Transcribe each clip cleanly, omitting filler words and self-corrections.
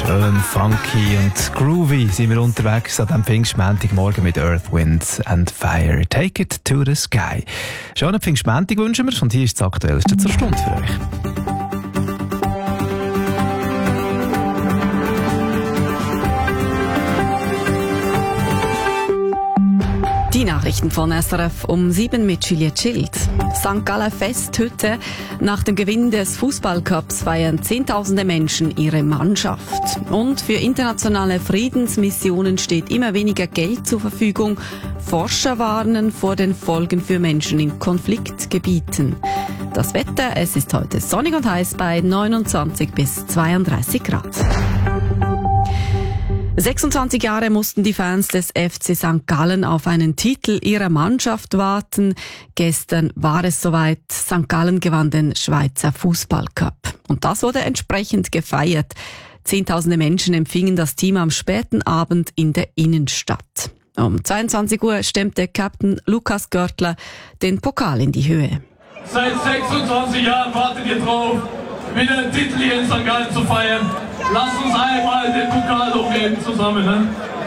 Schön funky und groovy sind wir unterwegs an diesem Pfingstmontagmorgen mit Earth, Wind and Fire. Take it to the sky. Schönen Pfingstmontag wünschen wir und hier ist das Aktuellste zur Stunde für euch. Die Nachrichten von SRF um 7 mit Juliette Schild. St. Gallen Festhütte. Nach dem Gewinn des Fußballcups feiern Zehntausende Menschen ihre Mannschaft. Und für internationale Friedensmissionen steht immer weniger Geld zur Verfügung. Forscher warnen vor den Folgen für Menschen in Konfliktgebieten. Das Wetter, es ist heute sonnig und heiß bei 29 bis 32 Grad. 26 Jahre mussten die Fans des FC St. Gallen auf einen Titel ihrer Mannschaft warten. Gestern war es soweit. St. Gallen gewann den Schweizer Fußballcup. Und das wurde entsprechend gefeiert. Zehntausende Menschen empfingen das Team am späten Abend in der Innenstadt. Um 22 Uhr stemmte Captain Lukas Görtler den Pokal in die Höhe. Seit 26 Jahren wartet ihr drauf, wieder einen Titel hier in St. Gallen zu feiern. Lasst uns einmal den Pokal hochheben zusammen, ne?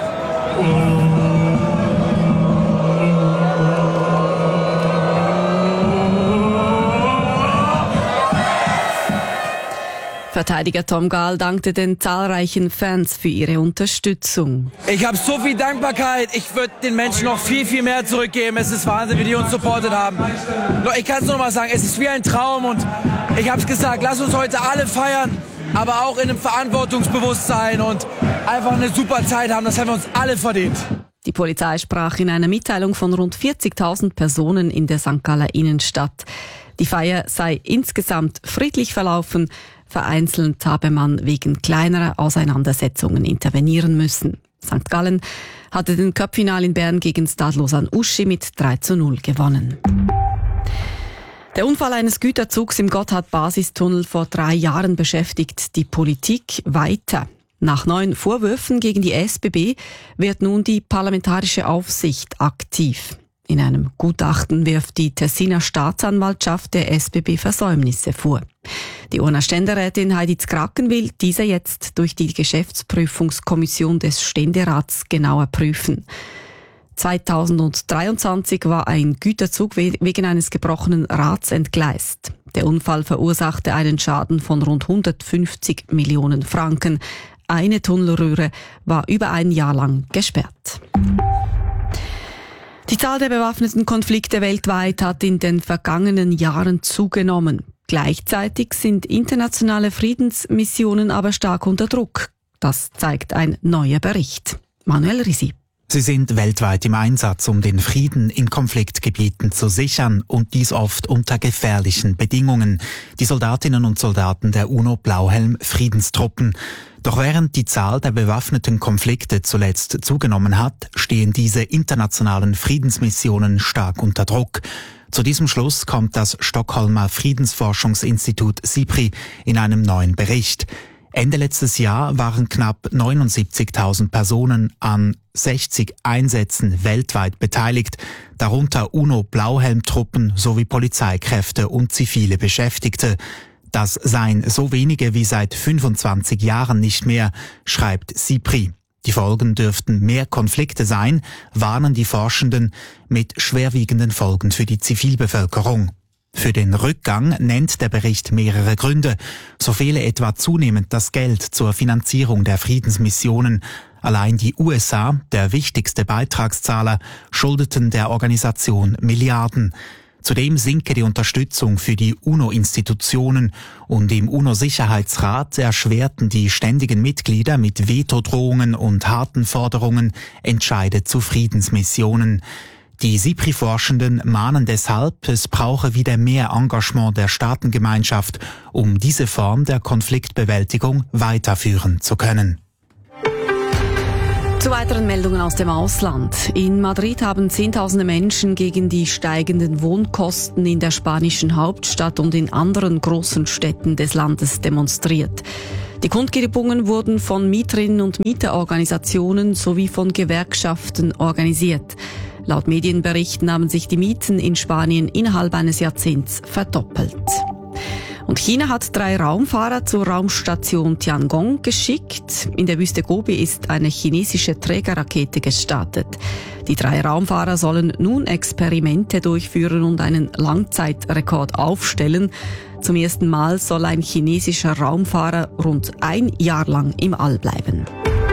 Verteidiger Tom Gahl dankte den zahlreichen Fans für ihre Unterstützung. Ich habe so viel Dankbarkeit. Ich würde den Menschen noch viel, viel mehr zurückgeben. Es ist Wahnsinn, wie die uns supportet haben. Ich kann es nur mal sagen, es ist wie ein Traum und ich habe es gesagt, lass uns heute alle feiern, aber auch in einem Verantwortungsbewusstsein und einfach eine super Zeit haben. Das haben wir uns alle verdient. Die Polizei sprach in einer Mitteilung von rund 40.000 Personen in der St. Galler Innenstadt. Die Feier sei insgesamt friedlich verlaufen. Vereinzelt habe man wegen kleinerer Auseinandersetzungen intervenieren müssen. St. Gallen hatte den Cup-Final in Bern gegen Stade Lausanne-Uschi mit 3:0 gewonnen. Der Unfall eines Güterzugs im Gotthard-Basistunnel vor 3 Jahren beschäftigt die Politik weiter. Nach neuen Vorwürfen gegen die SBB wird nun die Parlamentarische Aufsicht aktiv. In einem Gutachten wirft die Tessiner Staatsanwaltschaft der SBB Versäumnisse vor. Die Urner Ständerätin Heidi Zkraken will diese jetzt durch die Geschäftsprüfungskommission des Ständerats genauer prüfen. 2023 war ein Güterzug wegen eines gebrochenen Rads entgleist. Der Unfall verursachte einen Schaden von rund 150 Millionen Franken. Eine Tunnelröhre war über ein Jahr lang gesperrt. Die Zahl der bewaffneten Konflikte weltweit hat in den vergangenen Jahren zugenommen. Gleichzeitig sind internationale Friedensmissionen aber stark unter Druck. Das zeigt ein neuer Bericht. Manuel Risi. Sie sind weltweit im Einsatz, um den Frieden in Konfliktgebieten zu sichern und dies oft unter gefährlichen Bedingungen. Die Soldatinnen und Soldaten der UNO-Blauhelm-Friedenstruppen. Doch während die Zahl der bewaffneten Konflikte zuletzt zugenommen hat, stehen diese internationalen Friedensmissionen stark unter Druck. Zu diesem Schluss kommt das Stockholmer Friedensforschungsinstitut SIPRI in einem neuen Bericht. Ende letztes Jahr waren knapp 79.000 Personen an 60 Einsätzen weltweit beteiligt, darunter UNO-Blauhelmtruppen sowie Polizeikräfte und zivile Beschäftigte. Das seien so wenige wie seit 25 Jahren nicht mehr, schreibt SIPRI. Die Folgen dürften mehr Konflikte sein, warnen die Forschenden, mit schwerwiegenden Folgen für die Zivilbevölkerung. Für den Rückgang nennt der Bericht mehrere Gründe. So fehle etwa zunehmend das Geld zur Finanzierung der Friedensmissionen. Allein die USA, der wichtigste Beitragszahler, schuldeten der Organisation Milliarden. Zudem sinke die Unterstützung für die UNO-Institutionen und im UNO-Sicherheitsrat erschwerten die ständigen Mitglieder mit Vetodrohungen und harten Forderungen Entscheide zu Friedensmissionen. Die SIPRI-Forschenden mahnen deshalb, es brauche wieder mehr Engagement der Staatengemeinschaft, um diese Form der Konfliktbewältigung weiterführen zu können. Zu weiteren Meldungen aus dem Ausland. In Madrid haben Zehntausende Menschen gegen die steigenden Wohnkosten in der spanischen Hauptstadt und in anderen großen Städten des Landes demonstriert. Die Kundgebungen wurden von Mieterinnen und Mieterorganisationen sowie von Gewerkschaften organisiert. Laut Medienberichten haben sich die Mieten in Spanien innerhalb eines Jahrzehnts verdoppelt. Und China hat 3 Raumfahrer zur Raumstation Tiangong geschickt. In der Wüste Gobi ist eine chinesische Trägerrakete gestartet. Die 3 Raumfahrer sollen nun Experimente durchführen und einen Langzeitrekord aufstellen. Zum ersten Mal soll ein chinesischer Raumfahrer rund 1 Jahr lang im All bleiben.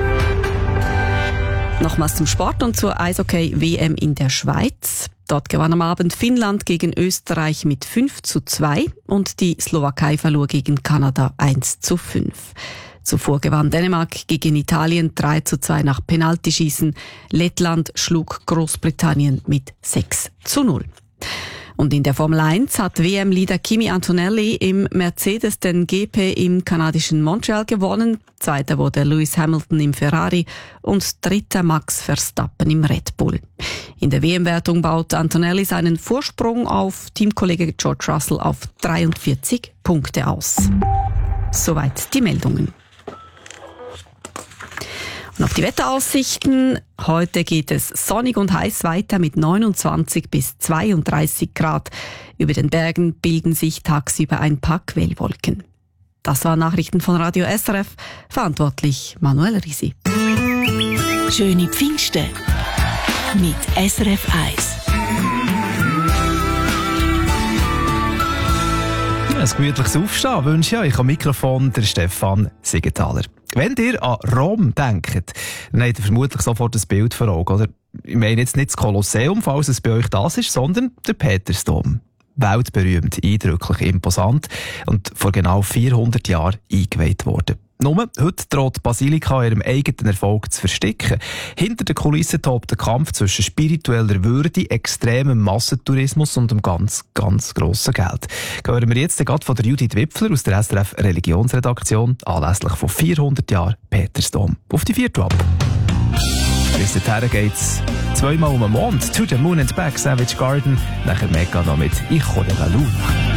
Nochmals zum Sport und zur Eishockey-WM in der Schweiz. Dort gewann am Abend Finnland gegen Österreich mit 5:2 und die Slowakei verlor gegen Kanada 1:5. Zuvor gewann Dänemark gegen Italien 3:2 nach Penaltyschießen. Lettland schlug Großbritannien mit 6:0. Und in der Formel 1 hat WM-Leader Kimi Antonelli im Mercedes den GP im kanadischen Montreal gewonnen. Zweiter wurde Lewis Hamilton im Ferrari und dritter Max Verstappen im Red Bull. In der WM-Wertung baut Antonelli seinen Vorsprung auf Teamkollege George Russell auf 43 Punkte aus. Soweit die Meldungen. Noch die Wetteraussichten. Heute geht es sonnig und heiß weiter mit 29 bis 32 Grad. Über den Bergen bilden sich tagsüber ein paar Quellwolken. Das waren Nachrichten von Radio SRF. Verantwortlich Manuel Risi. Schöne Pfingsten mit SRF 1. Ein gemütliches Aufstehen wünsche ich euch am Mikrofon der Stefan Siegenthaler. Wenn ihr an Rom denkt, dann habt ihr vermutlich sofort ein Bild vor Augen, oder? Ich meine jetzt nicht das Kolosseum, falls es bei euch das ist, sondern der Petersdom. Weltberühmt, eindrücklich, imposant und vor genau 400 Jahren eingeweiht worden. Nur, heute droht die Basilika ihrem eigenen Erfolg zu verstecken. Hinter den Kulissen tobt der Kampf zwischen spiritueller Würde, extremem Massentourismus und einem ganz, ganz grossen Geld. Hören wir jetzt gerade von der Judith Wipfler aus der SRF Religionsredaktion anlässlich von 400 Jahren Petersdom. Auf die 4. ab. Bis dahin geht's 2-mal um den Mond, To the Moon and Back, Savage Garden, nachher Mega noch mit Ich hole la Luna.